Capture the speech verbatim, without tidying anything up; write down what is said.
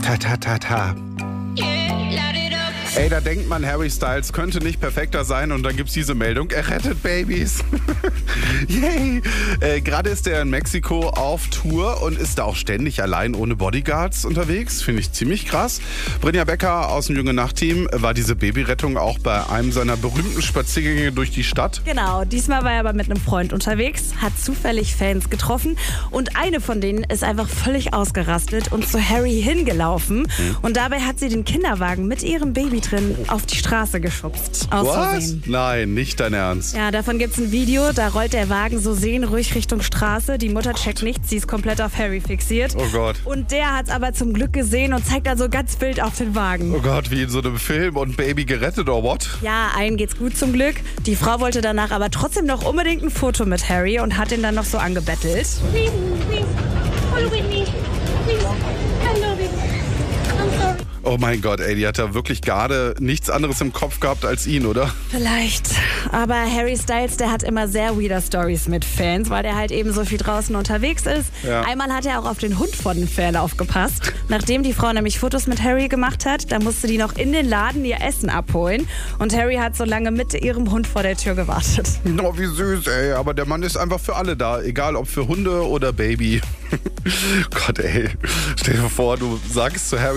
Ta, ta, ta, ta. Ey, da denkt man, Harry Styles könnte nicht perfekter sein und dann gibt's diese Meldung, er rettet Babys. Yay! Äh, Gerade ist er in Mexiko auf Tour und ist da auch ständig allein ohne Bodyguards unterwegs. Finde ich ziemlich krass. Brinja Becker aus dem Junge Nacht-Team, war diese Babyrettung auch bei einem seiner berühmten Spaziergänge durch die Stadt? Genau, diesmal war er aber mit einem Freund unterwegs, hat zufällig Fans getroffen und eine von denen ist einfach völlig ausgerastet und zu Harry hingelaufen. Mhm. Und dabei hat sie den Kinderwagen mit ihrem Baby drin auf die Straße geschubst. Aus Was? Versehen. Nein, nicht dein Ernst. Ja, davon gibt's ein Video, da rollt der Wagen so seelenruhig Richtung Straße. Die Mutter checkt nichts, sie ist komplett auf Harry fixiert. Oh Gott. Und der hat's aber zum Glück gesehen und zeigt also ganz wild auf den Wagen. Oh Gott, wie in so einem Film und Baby gerettet oder what? Ja, allen geht's gut zum Glück. Die Frau wollte danach aber trotzdem noch unbedingt ein Foto mit Harry und hat ihn dann noch so angebettelt. Please, please, follow with me. Please, I love it. I'm sorry. Oh mein Gott, ey, die hat ja wirklich gerade nichts anderes im Kopf gehabt als ihn, oder? Vielleicht. Aber Harry Styles, der hat immer sehr weirder Stories mit Fans, weil der halt eben so viel draußen unterwegs ist. Ja. Einmal hat er auch auf den Hund von den Fan aufgepasst. Nachdem die Frau nämlich Fotos mit Harry gemacht hat, da musste die noch in den Laden ihr Essen abholen. Und Harry hat so lange mit ihrem Hund vor der Tür gewartet. Oh, wie süß, ey. Aber der Mann ist einfach für alle da. Egal, ob für Hunde oder Baby. Gott, ey. Stell dir vor, du sagst zu Harry,